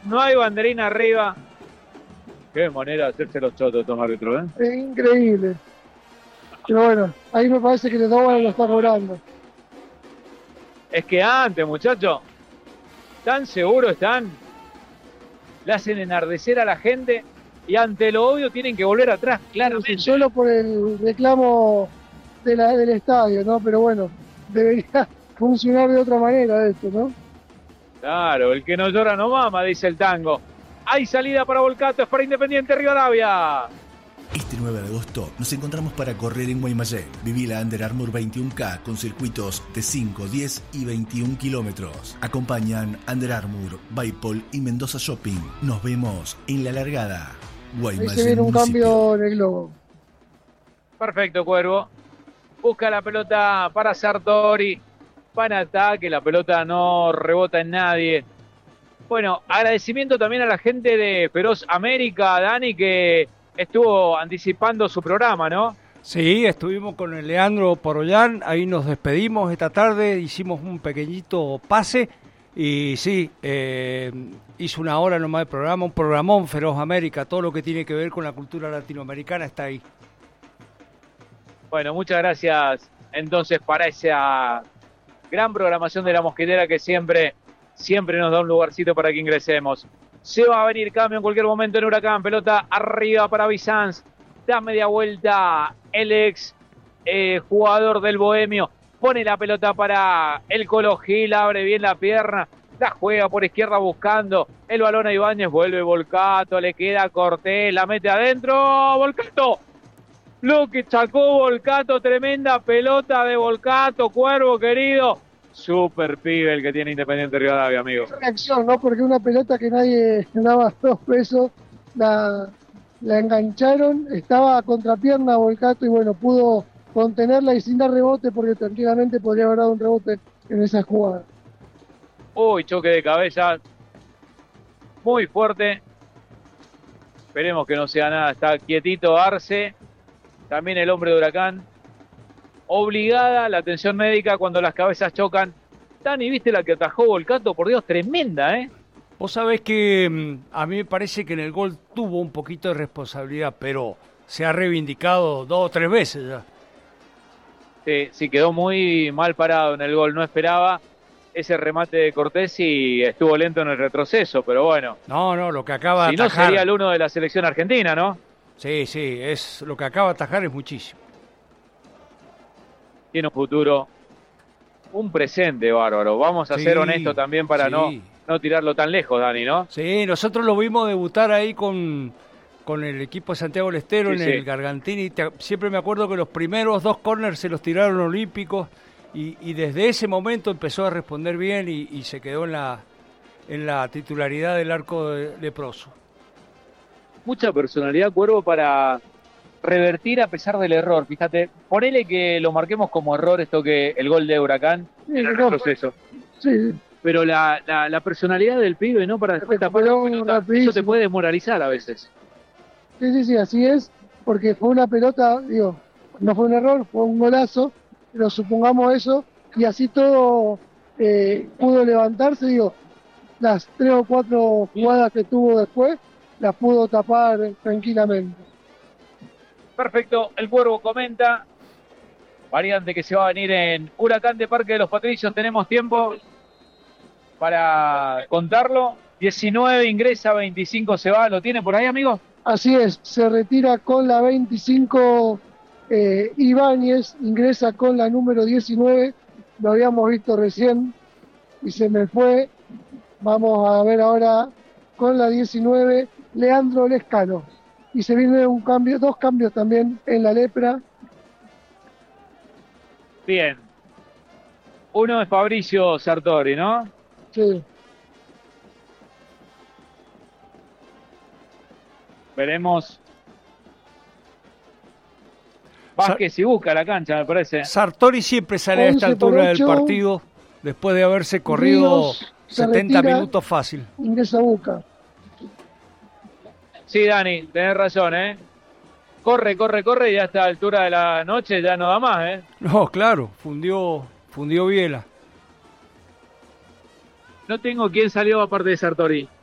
no hay banderina arriba. Qué manera de hacerse los chotos estos árbitros, ¿eh? Es increíble. Pero bueno, ahí me parece que Doval lo está cobrando. Es que antes, muchachos, tan seguros están, le hacen enardecer a la gente y ante lo obvio tienen que volver atrás, claramente. Solo por el reclamo del estadio, ¿no? Pero bueno, debería funcionar de otra manera esto, ¿no? Claro, el que no llora no mama, dice el tango. Hay salida para Volcato, es para Independiente Rivadavia. Este 9 de agosto nos encontramos para correr en Guaymallén. Viví la Under Armour 21K con circuitos de 5, 10 y 21 kilómetros. Acompañan Under Armour, Baipol y Mendoza Shopping. Nos vemos en la largada. Ahí se viene un cambio en el globo. Perfecto, Cuervo. Busca la pelota para Sartori. Para ataque, la pelota no rebota en nadie. Bueno, agradecimiento también a la gente de Feroz América, Dani, que estuvo anticipando su programa, ¿no? Sí, estuvimos con el Leandro Porollán, ahí nos despedimos esta tarde, hicimos un pequeñito pase y sí, hizo una hora nomás de programa, un programón Feroz América, todo lo que tiene que ver con la cultura latinoamericana está ahí. Bueno, muchas gracias entonces para esa gran programación de La Mosquetera que siempre nos da un lugarcito para que ingresemos. Se va a venir cambio en cualquier momento en Huracán, pelota arriba para Bizanz, da media vuelta el ex jugador del Bohemio, pone la pelota para el Colo Gil, abre bien la pierna, la juega por izquierda buscando el balón a Ibáñez, vuelve Volcato, le queda Cortés, la mete adentro, Volcato. Lo que sacó Volcato, tremenda pelota de Volcato, Cuervo querido. Super pibe el que tiene Independiente Rivadavia, amigo. Reacción, ¿no? Porque una pelota que nadie daba 2 pesos, la engancharon, estaba a contrapierna Volcato y bueno, pudo contenerla y sin dar rebote porque tranquilamente podría haber dado un rebote en esa jugada. Uy, choque de cabeza muy fuerte. Esperemos que no sea nada, está quietito Arce. También el hombre de Huracán. Obligada la atención médica cuando las cabezas chocan. Dani, ¿viste la que atajó Volcato? Por Dios, tremenda, ¿eh? Vos sabés que a mí me parece que en el gol tuvo un poquito de responsabilidad, pero se ha reivindicado 2 o 3 veces ya. Sí, quedó muy mal parado en el gol. No esperaba ese remate de Cortés y estuvo lento en el retroceso, pero bueno. No, lo que acaba de atajar. Si no, sería el uno de la selección argentina, ¿no? Sí, es lo que acaba de atajar es muchísimo. Tiene un futuro, un presente bárbaro. Vamos a ser honestos también para no tirarlo tan lejos, Dani, ¿no? Sí, nosotros lo vimos debutar ahí con el equipo de Santiago del Estero en el Gargantini. Siempre me acuerdo que los primeros 2 corners se los tiraron olímpicos y desde ese momento empezó a responder bien y se quedó en la titularidad del arco leproso. Mucha personalidad, Cuervo, para revertir a pesar del error. Fíjate, ponele que lo marquemos como error esto que el gol de Huracán en el proceso. Sí. Pero la personalidad del pibe, ¿no? Para después tapar eso te puede desmoralizar a veces. Sí, así es, porque fue una pelota, digo, no fue un error, fue un golazo, pero supongamos eso, y así todo pudo levantarse, digo, las 3 o 4 jugadas que tuvo después, las pudo tapar tranquilamente. Perfecto, el Cuervo comenta, variante que se va a venir en Huracán de Parque de los Patricios, tenemos tiempo para contarlo, 19 ingresa, 25 se va, ¿lo tiene por ahí, amigo? Así es, se retira con la 25 Ibáñez, ingresa con la número 19, lo habíamos visto recién y se me fue, vamos a ver ahora con la 19, Leandro Lescano. Y se viene un cambio, 2 cambios también en la lepra. Bien. Uno es Fabricio Sartori, ¿no? Sí. Veremos. Vázquez y busca la cancha, me parece. Sartori siempre sale a esta altura del partido después de haberse corrido 70 minutos fácil. Ingresa Busca. Sí, Dani, tenés razón, ¿eh? Corre y a esta altura de la noche ya no da más, ¿eh? No, claro, fundió Biela. No tengo quién salió aparte de Sartori.